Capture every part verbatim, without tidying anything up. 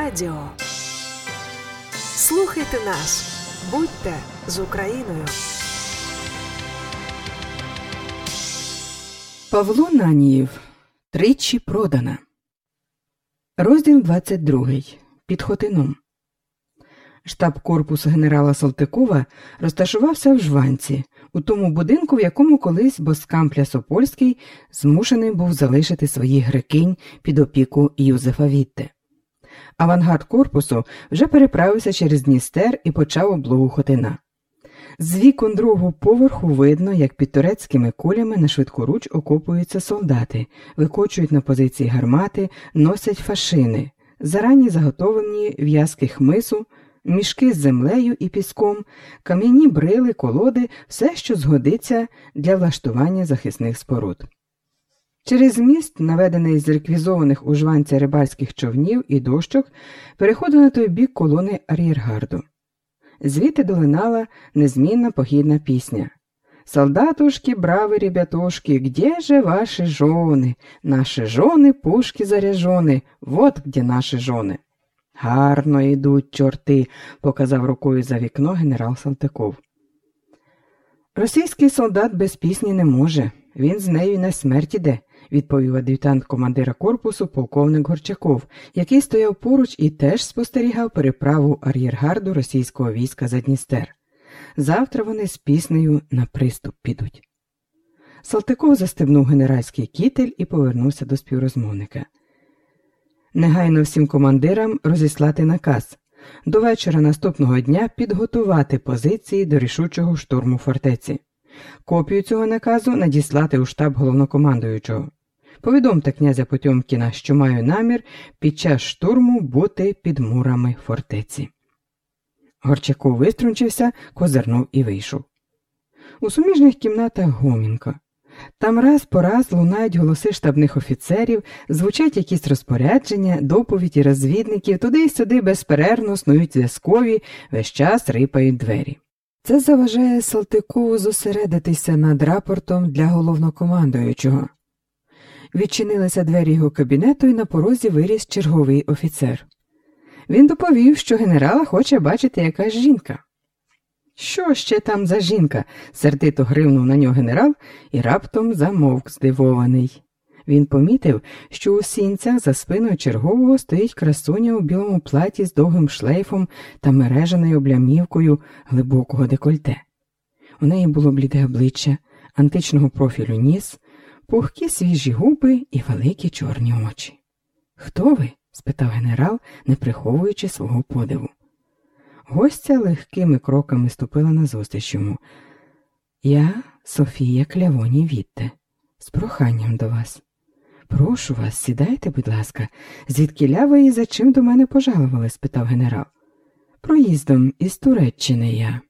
Радіо. Слухайте нас. Будьте з Україною. Павло Нанієв. Тричі продана. Розділ двадцять другий. Під Хотином. Штаб-корпус генерала Салтикова розташувався в Жванці, у тому будинку, в якому колись Боскамп Лясопольський змушений був залишити своїх грекинь під опіку Юзефа Вітте. Авангард корпусу вже переправився через Дністер і почав облогу Хотина. З вікон другого поверху видно, як під турецькими кулями на швидкоруч окопуються солдати, викочують на позиції гармати, носять фашини, зарані заготовлені в'язки хмису, мішки з землею і піском, кам'яні брили, колоди – все, що згодиться для влаштування захисних споруд. Через міст, наведений з реквізованих у Жванці рибальських човнів і дощок, переходили на той бік колони ар'єргарду. Звідти долинала незмінна похідна пісня. «Солдатушки, брави ребятушки, где же ваши жони? Наші жони, пушки заряжони, вот где наші жони». «Гарно йдуть чорти», – показав рукою за вікно генерал Салтиков. «Російський солдат без пісні не може, він з нею на смерть іде», – відповів ад'ютант командира корпусу полковник Горчаков, який стояв поруч і теж спостерігав переправу ар'єргарду російського війська за Дністер. Завтра вони з піснею на приступ підуть. Салтиков застебнув генеральський кітель і повернувся до співрозмовника. Негайно всім командирам розіслати наказ. До вечора наступного дня підготувати позиції до рішучого штурму фортеці. Копію цього наказу надіслати у штаб головнокомандуючого. Повідомте князя Потьомкіна, що маю намір під час штурму бути під мурами фортеці. Горчаков виструнчився, козирнув і вийшов. У суміжних кімнатах гомінко. Там раз по раз лунають голоси штабних офіцерів, звучать якісь розпорядження, доповіді розвідників, туди й сюди безперервно снують зв'язкові, весь час рипають двері. Це заважає Салтикову зосередитися над рапортом для головнокомандуючого. Відчинилися двері його кабінету, і на порозі виріс черговий офіцер. Він доповів, що генерала хоче бачити якась жінка. «Що ще там за жінка?» – сердито гривнув на нього генерал і раптом замовк здивований. Він помітив, що у сінцях за спиною чергового стоїть красуня у білому платі з довгим шлейфом та мережаною облямівкою глибокого декольте. У неї було бліде обличчя, античного профілю ніс, пухкі свіжі губи і великі чорні очі. «Хто ви?» – спитав генерал, не приховуючи свого подиву. Гостя легкими кроками ступила назустріч йому. «Я Софія Клявоній Вітте. З проханням до вас. Прошу вас, сідайте, будь ласка. Звідкіля ви і за чим до мене пожалували?» – спитав генерал. «Проїздом із Туреччини я».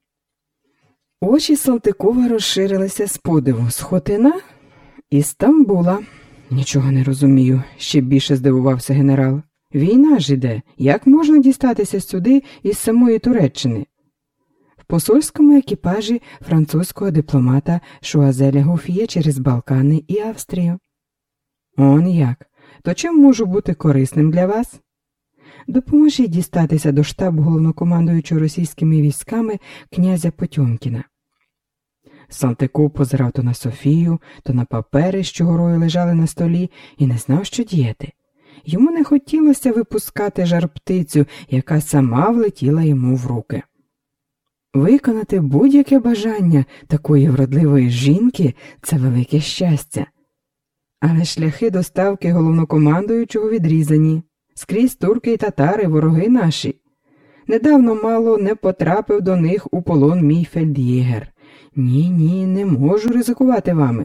Очі Салтикова розширилися з подиву. «З Хотина?» «Із Стамбула». «Нічого не розумію», – ще більше здивувався генерал. «Війна ж іде. Як можна дістатися сюди із самої Туреччини?» В посольському екіпажі французького дипломата Шуазеля Гофіє через Балкани і Австрію. «Он як? То чим можу бути корисним для вас?» «Допоможіть дістатися до штабу головнокомандуючого російськими військами князя Потьомкіна». Салтиков позирав то на Софію, то на папери, що горою лежали на столі, і не знав, що діяти. Йому не хотілося випускати жар-птицю, яка сама влетіла йому в руки. Виконати будь-яке бажання такої вродливої жінки – це велике щастя. Але шляхи доставки головнокомандуючого відрізані. Скрізь турки й татари – вороги наші. Недавно мало не потрапив до них у полон мій фельд'єгер. Ні, ні, не можу ризикувати вами.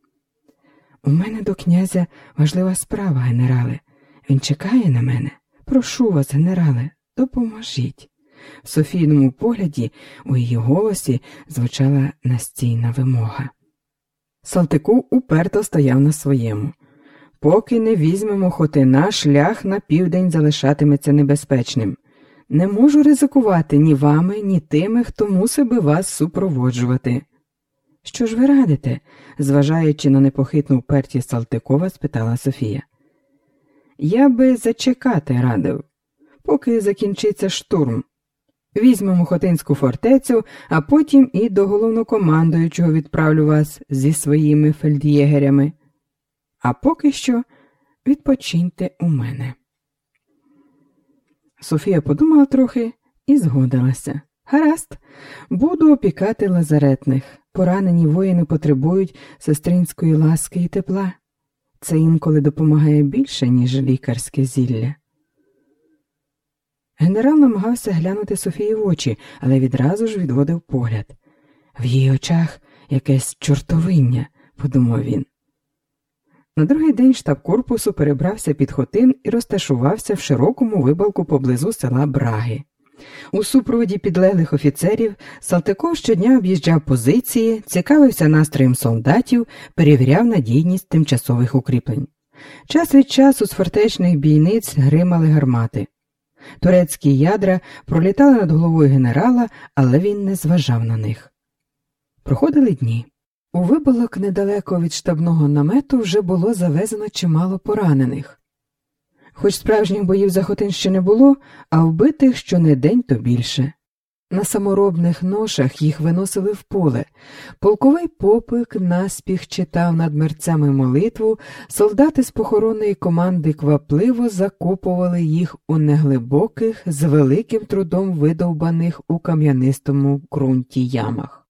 У мене до князя важлива справа, генерале. Він чекає на мене. Прошу вас, генерале, допоможіть». В Софійному погляді у її голосі звучала настійна вимога. Салтиков уперто стояв на своєму. «Поки не візьмемо Хотина, шлях на південь залишатиметься небезпечним. Не можу ризикувати ні вами, ні тими, хто мусив би вас супроводжувати». «Що ж ви радите?» – зважаючи на непохитну впертість Салтикова, спитала Софія. «Я би зачекати радив. поки закінчиться штурм. Візьмемо Хотинську фортецю, а потім і до головнокомандуючого відправлю вас зі своїми фельд'єгерями. А поки що відпочиньте у мене». Софія подумала трохи і згодилася. «Гаразд, буду опікати лазаретних. Поранені воїни потребують сестринської ласки і тепла. Це інколи допомагає більше, ніж лікарське зілля». Генерал намагався глянути Софії в очі, але відразу ж відводив погляд. «В її очах якесь чортовиння», – подумав він. На другий день штаб корпусу перебрався під Хотин і розташувався в широкому вибалку поблизу села Браги. У супроводі підлеглих офіцерів Салтиков щодня об'їжджав позиції, цікавився настроєм солдатів, перевіряв надійність тимчасових укріплень. Час від часу з фортечних бійниць гримали гармати. Турецькі ядра пролітали над головою генерала, але він не зважав на них. Проходили дні. У вибалок недалеко від штабного намету вже було завезено чимало поранених. Хоч справжніх боїв за Хотин ще не було, а вбитих щонедень то більше. На саморобних ношах їх виносили в поле. Полковий попик наспіх читав над мерцями молитву, солдати з похоронної команди квапливо закопували їх у неглибоких, з великим трудом видовбаних у кам'янистому ґрунті ямах.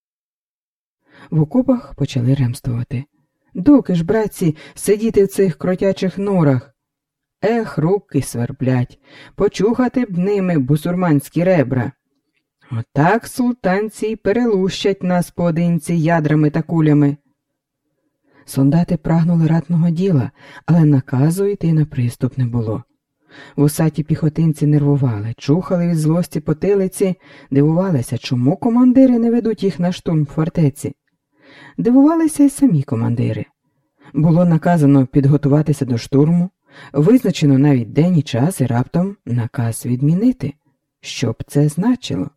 В окопах почали ремствувати. «Доки ж, братці, сидіти в цих кротячих норах? Ех, руки сверблять, почухати б ними бусурманські ребра. Отак султанці й перелущать нас поодинці ядрами та кулями». Солдати прагнули ратного діла, але наказу йти на приступ не було. Вусаті піхотинці нервували, чухали від злості потилиці, дивувалися, чому командири не ведуть їх на штурм фортеці. Дивувалися й самі командири. Було наказано підготуватися до штурму, визначено навіть день і час, і раптом наказ відмінити. Що б це значило?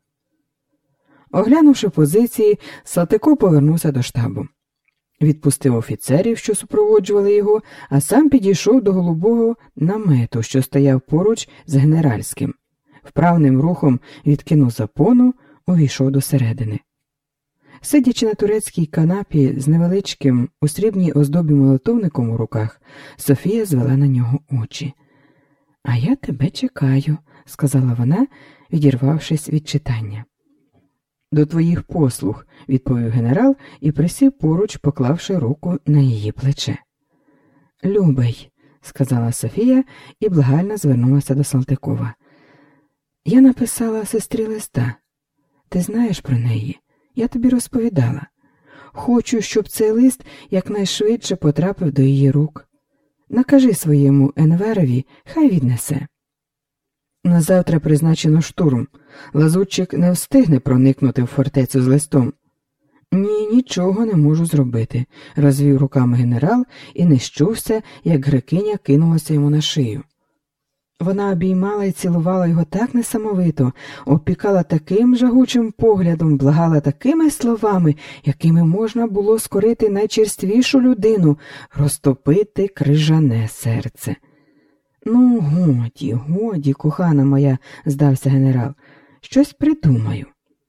Оглянувши позиції, Салтиков повернувся до штабу. Відпустив офіцерів, що супроводжували його, а сам підійшов до голубого намету, що стояв поруч з генеральським. Вправним рухом відкинув запону, увійшов до середини. Сидячи на турецькій канапі з невеличким у срібній оздобі молитовником у руках, Софія звела на нього очі. «А я тебе чекаю», – сказала вона, відірвавшись від читання. «До твоїх послуг», – відповів генерал і присів поруч, поклавши руку на її плече. «Любий», – сказала Софія і благально звернулася до Салтикова. «Я написала сестрі листа. Ти знаєш про неї? Я тобі розповідала. Хочу, щоб цей лист якнайшвидше потрапив до її рук. Накажи своєму Енверові, хай віднесе. На завтра призначено штурм. Лазутчик не встигне проникнути в фортецю з листом». «Ні, нічого не можу зробити», – розвів руками генерал і не щувся, як грекиня кинулася йому на шию. Вона обіймала і цілувала його так несамовито, опікала таким жагучим поглядом, благала такими словами, якими можна було скорити найчерствішу людину, розтопити крижане серце. «Ну, годі, годі, кохана моя», – здався генерал, – «щось придумаю».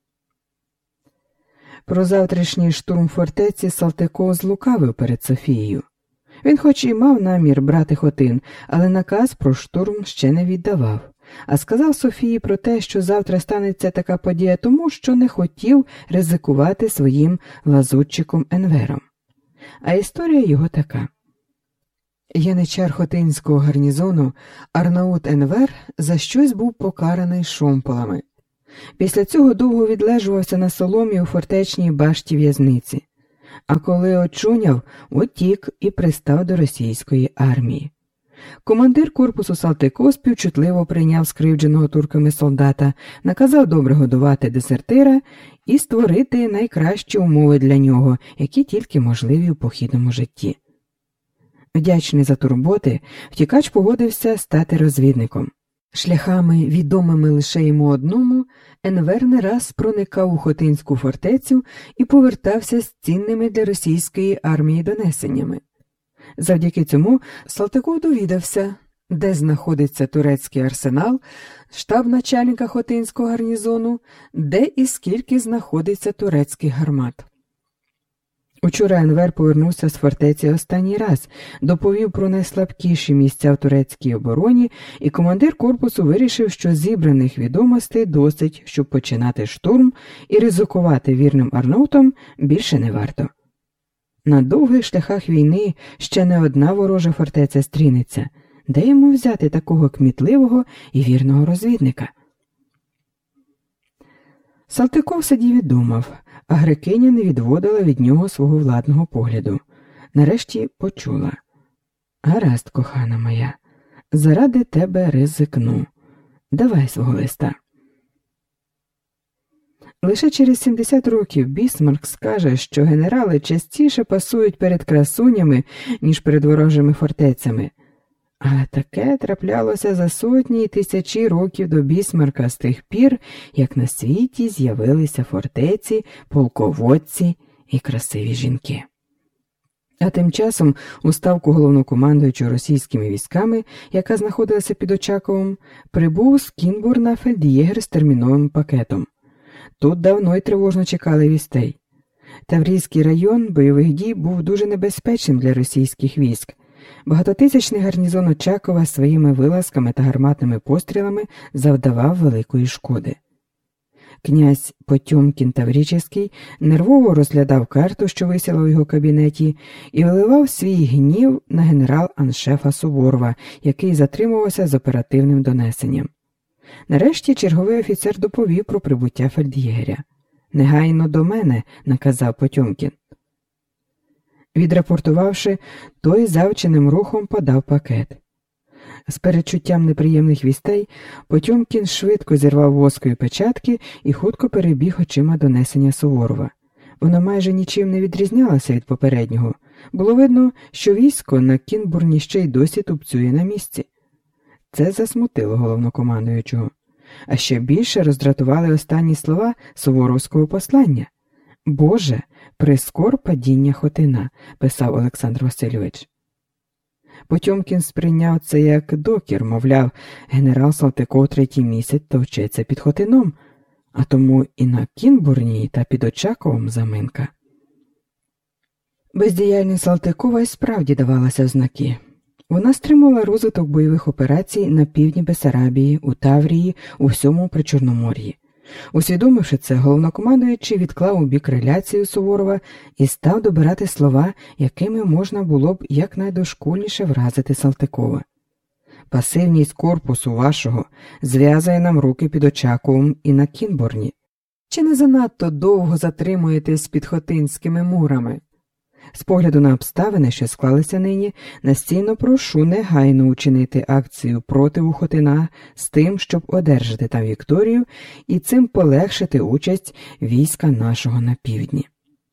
Про завтрашній штурм фортеці Салтиков злукавив перед Софією. Він хоч і мав намір брати Хотин, але наказ про штурм ще не віддавав, а сказав Софії про те, що завтра станеться така подія тому, що не хотів ризикувати своїм лазутчиком Енвером. А історія його така. Яничар Хотинського гарнізону Арнаут Енвер за щось був покараний шомполами. Після цього довго відлежувався на соломі у фортечній башті в'язниці. А коли очуняв, утік і пристав до російської армії. Командир корпусу Салтиков співчутливо прийняв скривдженого турками солдата, наказав добре годувати дезертира і створити найкращі умови для нього, які тільки можливі у похідному житті. Вдячний за турботи, втікач погодився стати розвідником. Шляхами, відомими лише йому одному, Енвер не раз проникав у Хотинську фортецю і повертався з цінними для російської армії донесеннями. Завдяки цьому Салтиков довідався, де знаходиться турецький арсенал, штаб начальника Хотинського гарнізону, де і скільки знаходиться турецьких гармат. Учора Енвер повернувся з фортеці останній раз, доповів про найслабкіші місця в турецькій обороні, і командир корпусу вирішив, що зібраних відомостей досить, щоб починати штурм, і ризикувати вірним Арнаутом більше не варто. На довгих шляхах війни ще не одна ворожа фортеця стрінеться. Де йому взяти такого кмітливого і вірного розвідника? Салтиков сидів і думав, а Грекиня не відводила від нього свого владного погляду. Нарешті почула. «Гаразд, кохана моя, заради тебе ризикну. Давай свого листа». Лише через сімдесят років Бісмарк скаже, що генерали частіше пасують перед красунями, ніж перед ворожими фортецями. Але таке траплялося за сотні і тисячі років до Бісмарка з тих пір, як на світі з'явилися фортеці, полководці і красиві жінки. А тим часом у ставку головнокомандуючого російськими військами, яка знаходилася під Очаковом, прибув з Кінбурна фельд'єгер з терміновим пакетом. Тут давно й тривожно чекали вістей. Таврійський район бойових дій був дуже небезпечним для російських військ. Багатотисячний гарнізон Очакова своїми вилазками та гарматними пострілами завдавав великої шкоди. Князь Потьомкін Таврічеський нервово розглядав карту, що висіла у його кабінеті, і виливав свій гнів на генерал-аншефа Суворова, який затримувався з оперативним донесенням. Нарешті черговий офіцер доповів про прибуття фельд'єгеря. «Негайно до мене», – наказав Потьомкін. Відрапортувавши, той завченим рухом подав пакет. З передчуттям неприємних вістей Потьомкін швидко зірвав воскові печатки і хутко перебіг очима донесення Суворова. Воно майже нічим не відрізнялося від попереднього. Було видно, що військо на Кінбурні ще й досі тупцює на місці. Це засмутило головнокомандуючого. А ще більше роздратували останні слова суворовського послання. «Боже, прискор падіння Хотина», – писав Олександр Васильович. Потьомкін сприйняв це як докір, мовляв, генерал Салтиков третій місяць товчеться під Хотином, а тому і на Кінбурні та під Очаковом заминка. Бездіяльність Салтикова й справді давалася в знаки. Вона стримувала розвиток бойових операцій на півдні Бессарабії, у Таврії, у всьому Причорномор'ї. Усвідомивши це, головнокомандуючий відклав у бік реляцію Суворова і став добирати слова, якими можна було б якнайдошкульніше вразити Салтикова. «Пасивність корпусу вашого зв'язує нам руки під Очаковом і на Кінбурні. Чи не занадто довго затримуєтесь під Хотинськими мурами? З погляду на обставини, що склалися нині, настійно прошу негайно учинити акцію противу Хотина з тим, щоб одержати там Вікторію і цим полегшити участь війська нашого на півдні».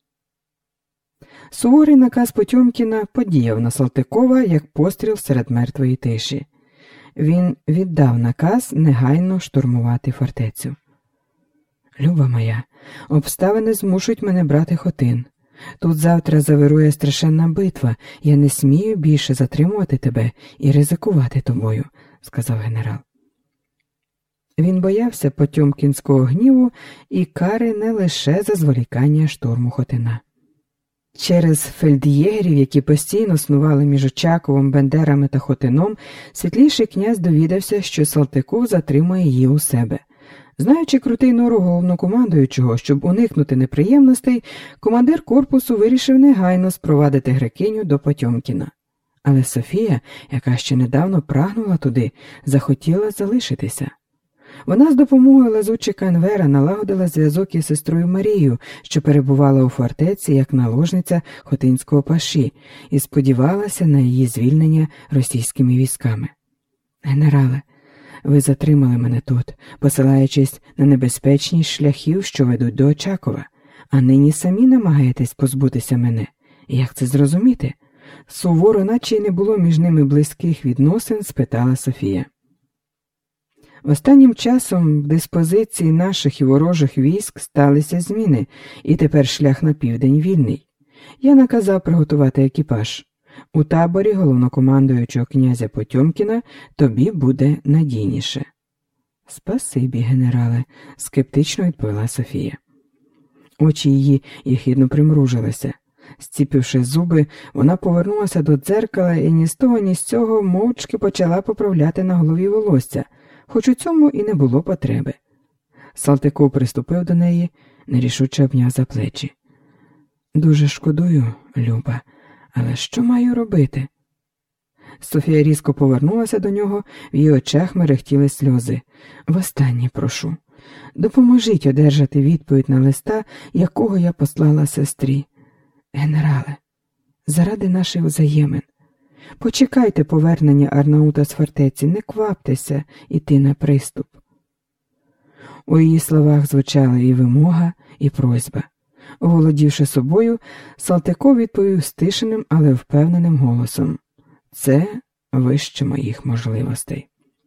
Суворий наказ Потьомкіна подіяв на Салтикова як постріл серед мертвої тиші. Він віддав наказ негайно штурмувати фортецю. «Люба моя, обставини змушують мене брати Хотин. Тут завтра завирує страшенна битва, я не смію більше затримувати тебе і ризикувати тобою», – сказав генерал. Він боявся потьомкінського гніву і кари не лише за зволікання штурму Хотина. Через фельд'єгерів, які постійно снували між Очаковом, Бендерами та Хотином, світліший князь довідався, що Салтиков затримує її у себе. Знаючи крутий нору головнокомандуючого, щоб уникнути неприємностей, командир корпусу вирішив негайно спровадити Грекиню до Потьомкіна. Але Софія, яка ще недавно прагнула туди, захотіла залишитися. Вона з допомогою лазутчика Енвера налагодила зв'язок із сестрою Марією, що перебувала у фортеці як наложниця хотинського паші, і сподівалася на її звільнення російськими військами. «Генерале, ви затримали мене тут, посилаючись на небезпечність шляхів, що ведуть до Очакова, а нині самі намагаєтесь позбутися мене. Як це зрозуміти?» Суворо, наче й не було між ними близьких відносин, спитала Софія. Останнім часом в диспозиції наших і ворожих військ сталися зміни, і тепер шлях на південь вільний. Я наказав приготувати екіпаж. У таборі головнокомандуючого князя Потьомкіна тобі буде надійніше. Спасибі, генерале, скептично відповіла Софія. Очі її єхидно примружилися. Зціпивши зуби, вона повернулася до дзеркала і ні з того, ні з цього мовчки почала поправляти на голові волосся, хоч у цьому і не було потреби. Салтиков приступив до неї, нерішуче обняв за плечі. Дуже шкодую, Люба, але що маю робити? Софія різко повернулася до нього, в її очах мерехтіли сльози. Востаннє прошу, допоможіть одержати відповідь на листа, якого я послала сестрі. Генерале, заради наших взаємин, почекайте повернення Арнаута з фортеці, не кваптеся іти на приступ. У її словах звучали і вимога, і просьба. Оволодівши собою, Салтиков відповів стишеним, але впевненим голосом. Це вище моїх можливостей.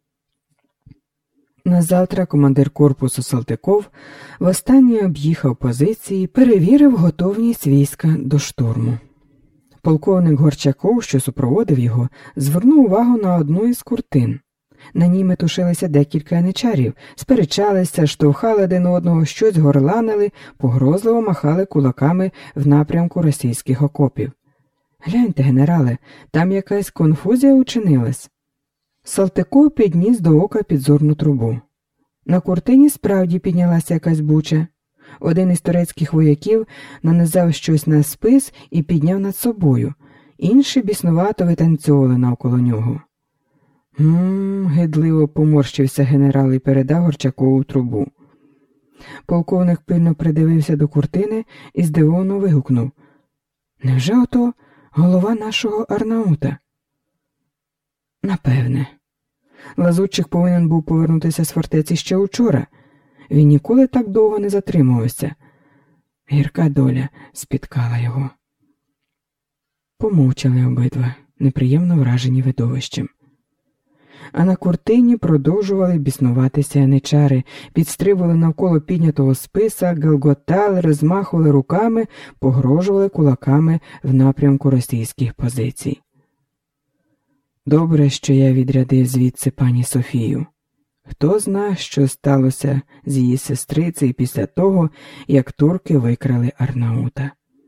Назавтра командир корпусу Салтиков востаннє об'їхав позиції, перевірив готовність війська до штурму. Полковник Горчаков, що супроводив його, звернув увагу на одну із куртин. На ній метушилися декілька яничарів, сперечалися, штовхали один одного, щось горланили, погрозливо махали кулаками в напрямку російських окопів. «Гляньте, генерале, там якась конфузія учинилась». Салтиков підніс до ока підзорну трубу. На куртині справді піднялася якась буча. Один із турецьких вояків нанизав щось на спис і підняв над собою, інші біснувато витанцьовували навколо нього. «Ммм», – гидливо поморщився генерал і передав Горчакову трубу. Полковник пильно придивився до куртини і здивовано вигукнув. «Невже ото голова нашого Арнаута?» «Напевне. Лазутчик повинен був повернутися з фортеці ще учора. Він ніколи так довго не затримувався. Гірка доля спіткала його». Помовчали обидва, неприємно вражені видовищем. А на куртині продовжували біснуватися яничари, підстрибували навколо піднятого списа, гелготали, розмахували руками, погрожували кулаками в напрямку російських позицій. Добре, що я відрядив звідси пані Софію. Хто зна, що сталося з її сестрицею після того, як турки викрали Арнаута.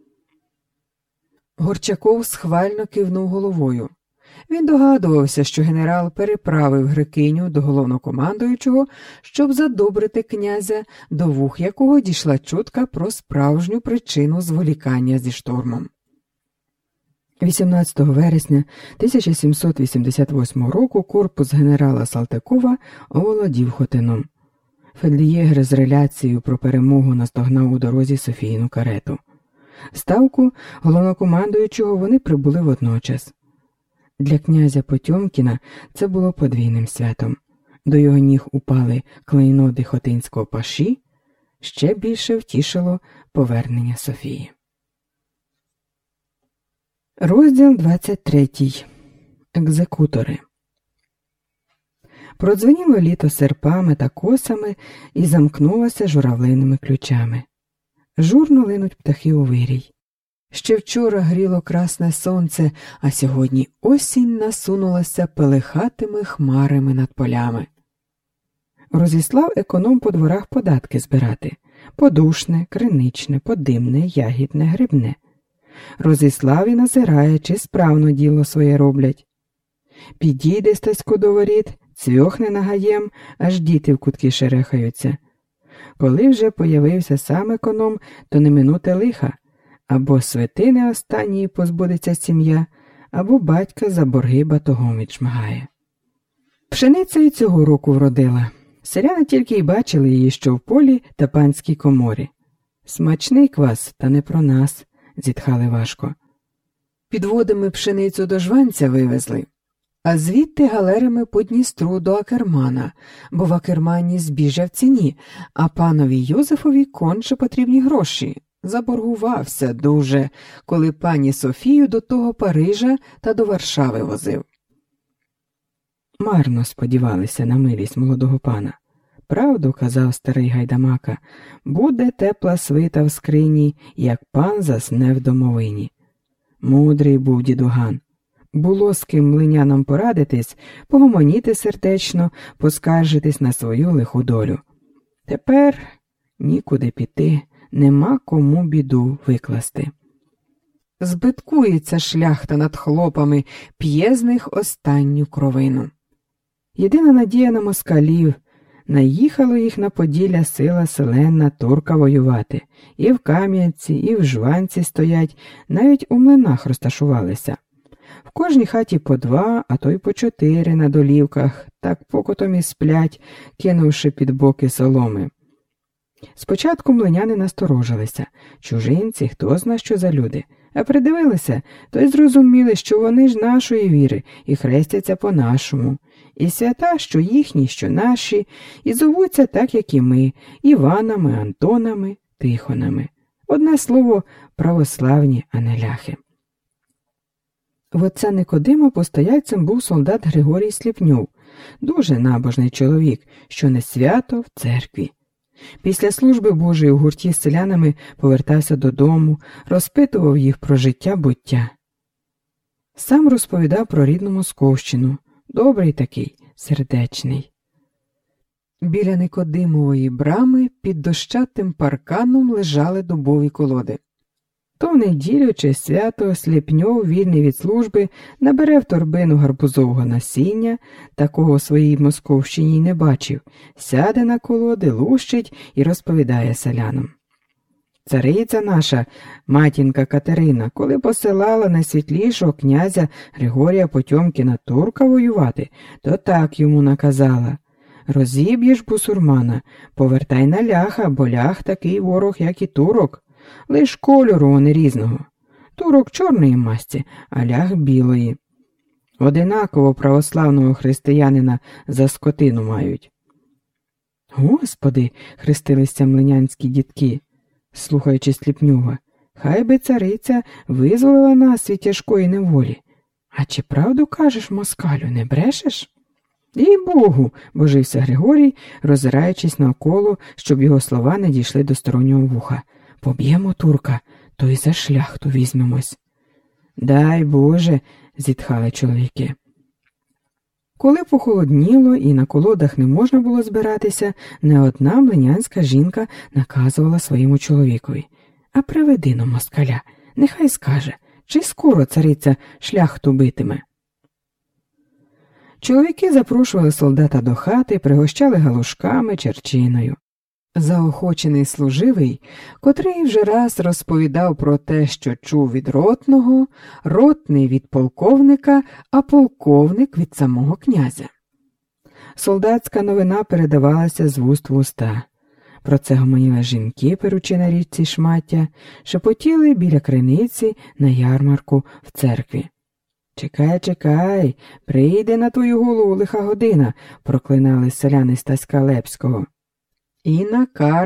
Горчаков схвально кивнув головою. Він догадувався, що генерал переправив грекиню до головнокомандуючого, щоб задобрити князя, до вух якого дійшла чутка про справжню причину зволікання зі штурмом. вісімнадцятого вересня тисяча сімсот вісімдесят восьмого року корпус генерала Салтикова оволодів Хотином. Фельд'єгер з реляцією про перемогу настогнав у дорозі Софійну карету. В ставку головнокомандуючого вони прибули водночас. Для князя Потьомкіна це було подвійним святом. До його ніг упали клейноди хотинського паші, ще більше втішило повернення Софії. Розділ двадцять третій. Екзекутори. Продзвеніло літо серпами та косами і замкнулося журавлиними ключами. Журно линуть птахи у вирій. Ще вчора гріло красне сонце, а сьогодні осінь насунулася пелехатими хмарами над полями. Розіслав економ по дворах податки збирати – подушне, криничне, подимне, ягідне, грибне. Розіслав і назирає, чи справно діло своє роблять. Підійде Стасько до воріт, цвьохне нагаєм, аж діти в кутки шерехаються. Коли вже появився сам економ, то не минуте лиха. Або свитини останньої позбудеться сім'я, або батька за борги батогом відшмагає. Пшениця і цього року вродила. Селяни тільки й бачили її, що в полі та панській коморі. Смачний квас, та не про нас, зітхали важко. Підводами пшеницю до Жванця вивезли, а звідти галерами по Дністру до Акермана, бо в Акермані збіжжя в ціні, а панові Йозефові конче потрібні гроші. Заборгувався дуже, коли пані Софію до того Парижа та до Варшави возив. Марно сподівалися на милість молодого пана. Правду, казав старий гайдамака, буде тепла свита в скрині, як пан засне в домовині. Мудрий був дідуган. Було з ким млинянам порадитись, погомоніти сердечно, поскаржитись на свою лиху долю. Тепер нікуди піти, нема кому біду викласти. Збиткується шляхта над хлопами, п'є з них останню кровину. Єдина надія на москалів. Наїхало їх на Поділля сила селенна турка воювати. І в Кам'янці, і в Жванці стоять, навіть у млинах розташувалися. В кожній хаті по два, а то й по чотири на долівках, так покотом і сплять, кинувши під боки соломи. Спочатку млиняни насторожилися. Чужинці, хто зна що за люди. А придивилися, то й зрозуміли, що вони ж нашої віри і хрестяться по-нашому. І свята, що їхні, що наші, і зовуться так, як і ми, Іванами, Антонами, Тихонами. Одне слово, православні, а не ляхи. В отця Никодима постояльцем був солдат Григорій Сліпнюв, дуже набожний чоловік, що не свято в церкві. Після служби Божої у гурті з селянами повертався додому, розпитував їх про життя-буття. Сам розповідав про рідну Московщину, добрий такий, сердечний. Біля Никодимової брами під дощатим парканом лежали дубові колоди. То в неділю чи свято Сліпньов, вільний від служби, набере в торбину гарбузового насіння, такого в своїй Московщині й не бачив, сяде на колоди, лущить і розповідає селянам. Цариця наша, матінка Катерина, коли посилала найсвітлішого князя Григорія Потьомкіна турка воювати, то так йому наказала: розіб'єш бусурмана, повертай на ляха, бо лях такий ворог, як і турок. Лиш кольору вони різного. Турок чорної масті, а лях білої. Одинаково православного християнина за скотину мають. Господи, хрестилися млинянські дітки, слухаючи Сліпнюва, хай би цариця визволила нас від тяжкої неволі. А чи правду кажеш, москалю, не брешеш? І Богу, божився Григорій, роззираючись навколо, щоб його слова не дійшли до стороннього вуха. Поб'ємо турка, то й за шляхту візьмемось. Дай Боже, зітхали чоловіки. Коли похолодніло і на колодах не можна було збиратися, не одна млинянська жінка наказувала своєму чоловікові: а приведи но москаля, нехай скаже, чи скоро цариця шляхту битиме. Чоловіки запрошували солдата до хати, пригощали галушками, черчиною. Заохочений служивий, котрий вже раз розповідав про те, що чув від ротного, ротний від полковника, а полковник від самого князя. Солдатська новина передавалася з вуст в уста. Про це гомоніли жінки, перучи на річці Шмаття, шепотіли біля криниці на ярмарку в церкві. «Чекай, чекай, прийде на твою голову лиха година», проклинали селяни Стаська Лепського. І на кар